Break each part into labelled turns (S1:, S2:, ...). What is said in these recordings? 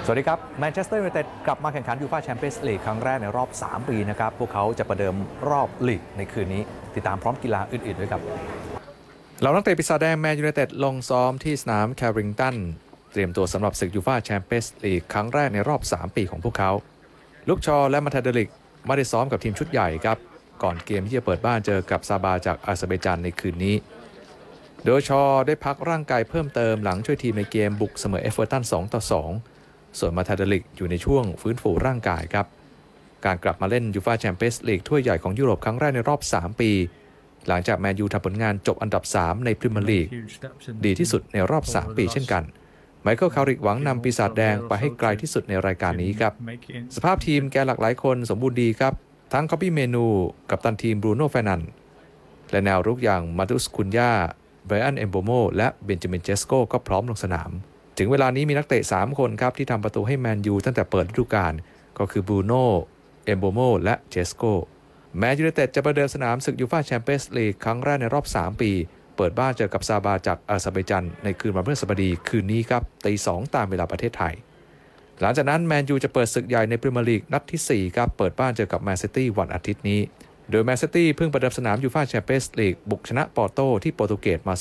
S1: สวัสดีครับแมนเชสเตอร์ยูไนเต็ดกลับมาแข่งขันยูฟ่าแชมเปี้ยนส์ลีกครั้งแรกในรอบ 3 ปีนะครับพวกเขาจะประเดิมรอบลีกในคืนนี้ติดตามพร้อมกีฬาอื่นๆด้วยครับเหล่านักเตะปีศาจแดงแมนยูไนเต็ดลงซ้อมที่สนามแคริงตันเตรียมตัวสำหรับศึกยูฟ่าแชมเปี้ยนส์ลีกครั้งแรกในรอบ 3 ปีของพวกเขาลุกชอและมาทาเดลิกไม่ได้ซ้อมกับทีมชุดใหญ่ครับก่อนเกมที่จะเปิดบ้านเจอกับซาบาจากอาเซอร์ไบจานในคืนนี้โดยชอได้พักร่างกายเพิ่มเติมหลังช่วยทีมในเกมบุกเสมอเอเวอร์ตัน 2-2 ส่วนมาทาเดลิกอยู่ในช่วงฟื้นฟูร่างกายครับการกลับมาเล่นยูฟ่าแชมเปี้ยนส์ลีกถ้วยใหญ่ของยุโรปครั้งแรกในรอบ 3 ปีหลังจากแมนยูทำผลงานจบอันดับ 3 ในพรีเมียร์ลีกดีที่สุดในรอบ 3 ปีเช่นกันไมเคิลคาริกหวังนำปีศาจแดงไปให้ไกลที่สุดในรายการนี้ครับสภาพทีมแกนหลักหลายคนสมบูรณ์ดีครับทั้งคอปปี้เมนูกัปตันทีมบรูโน่ เฟร์นันด์และแนวรุกอย่างมาตุส คุนยาไบรอัน เอมโบโมและเบนจามิน เจสโกก็พร้อมลงสนามถึงเวลานี้มีนักเตะ 3 คนครับที่ทำประตูให้แมนยูตั้งแต่เปิดฤดูกาลก็คือบรูโน่ เอมโบโมและเจสโกแมนยูไนเต็ดจะประเดิมสนามศึกยูฟ่าแชมเปี้ยนส์ลีกครั้งแรกในรอบ 3 ปีเปิดบ้านเจอกับซาบาจากอาเซอร์ไบจานในคืนวันพฤหัสบดีคืนนี้ครับตี 2 ตามเวลาประเทศไทยหลังจากนั้นแมนยูจะเปิดศึกใหญ่ในพรีเมียร์ลีกนัดที่ 4 ครับเปิดบ้านเจอกับแมนซิตี้วันอาทิตย์นี้โดยแมนซิตี้เพิ่งประเดิมสนามยูฟ่าแชมเปี้ยนส์ลีกบุกชนะปอร์โตที่โปรตุเกสมา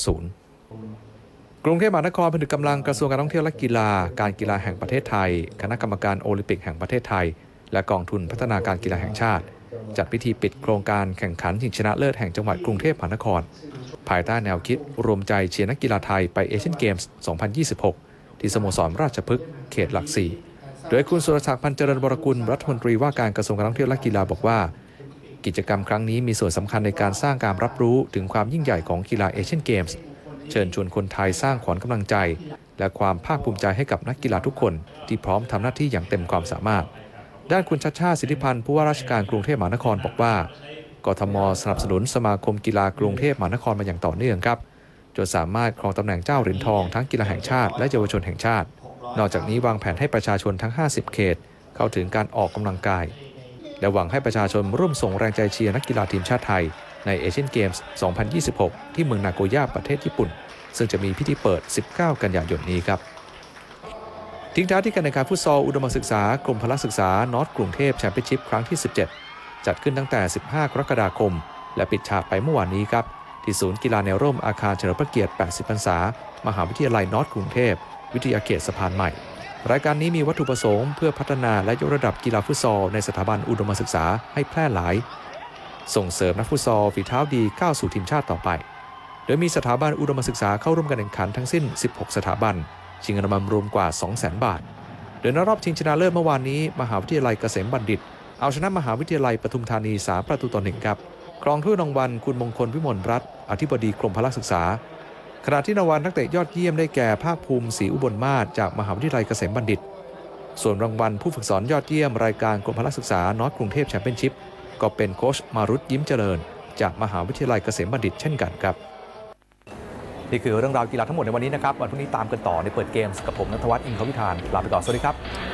S1: 2-0 กรุงเทพมหานครผนึกกำลังกระทรวงการท่องเที่ยวและกีฬาการกีฬาแห่งประเทศไทยคณะกรรมการโอลิมปิกแห่งประเทศไทยและกองทุนพัฒนาการกีฬาแห่งชาติจัดพิธีปิดโครงการแข่งขันชิงชนะเลิศแห่งจังหวัดกรุงเทพมหานครภายใต้แนวคิดรวมใจเชียร์นักกีฬาไทยไปเอเชียนเกมส์ 2026 ที่สโมสรราชพฤกษ์เขตหลัก 4 โดยคุณสุรศักดิ์ พันเจริญวรกุลรัฐมนตรีว่าการกระทรวงการท่องเที่ยวและกีฬาบอกว่ากิจกรรมครั้งนี้มีส่วนสำคัญในการสร้างการรับรู้ถึงความยิ่งใหญ่ของกีฬาเอเชียนเกมส์เชิญชวนคนไทยสร้างขวัญกำลังใจและความภาคภูมิใจให้กับนักกีฬาทุกคนที่พร้อมทำหน้าที่อย่างเต็มความสามารถด้านคุณชัชชาติ สิทธิพันธ์ผู้ว่าราชการกรุงเทพมหานครบอกว่ากทม.สนับสนุนสมาคมกีฬากรุงเทพมหานครมาอย่างต่อเนื่องครับจนสามารถครองตำแหน่งเจ้าเหรียญทองทั้งกีฬาแห่งชาติและเยาวชนแห่งชาตินอกจากนี้วางแผนให้ประชาชนทั้ง 50 เขตเข้าถึงการออกกำลังกายและหวังให้ประชาชนร่วมส่งแรงใจเชียร์นักกีฬาทีมชาติไทยในเอเชียนเกมส์ 2026 ที่เมืองนาโกย่าประเทศญี่ปุ่นซึ่งจะมีพิธีเปิด 19 กันยายนนี้ครับทิ้งท้ายที่การแข่งขันฟุตซอลอุดมศึกษากรมพละศึกษานอร์ทกรุงเทพแชมเปี้ยนชิพครั้งที่ 17 จัดขึ้นตั้งแต่ 15 กรกฎาคมและปิดฉากไปเมื่อวานนี้ครับที่ศูนย์กีฬาแนวร่มอาคารเฉลิมพระเกียรติ 80 พรรษามหาวิทยาลัยนอร์ทกรุงเทพวิทยาเขตสะพานใหม่รายการนี้มีวัตถุประสงค์เพื่อพัฒนาและยกระดับกีฬาฟุตซอลในสถาบันอุดมศึกษาให้แพร่หลายส่งเสริมนักฟุตซอลฝีเท้าดีก้าวสู่ทีมชาติต่อไปโดยมีสถาบันอุดมศึกษาเข้าร่วมการแข่งขันทั้งสิ้น 16 สถาบันชิงเงินรางวัลรวมกว่า 200,000 บาทโดยในรอบชิงชนะเลิศเมื่อวานนี้มหาวิทยาลัยเกษมบัณฑิตเอาชนะมหาวิทยาลัยปทุมธานี 3-1 ครับครองถ้วยรางวัลคุณมงคลวิมลรัตน์อธิบดีกรมพละศึกษาขณะที่รางวัลนักเตะยอดเยี่ยมได้แก่ภาคภูมิศรีอุบลมาศจากมหาวิทยาลัยเกษมบัณฑิตส่วนรางวัลผู้ฝึกสอนยอดเยี่ยมรายการกรมพละศึกษานอร์ทกรุงเทพแชมเปี้ยนชิพก็เป็นโค้ชมารุตยิ้มเจริญจากมหาวิทยาลัยเกษมบัณฑิตเช่นกันครับนี่คือเรื่องราวกีฬาทั้งหมดในวันนี้นะครับวันพรุ่งนี้ตามกันต่อในเปิดเกมส์กับผมณัฐวัฒน์ อินทรวิธานลาไปก่อนสวัสดีครับ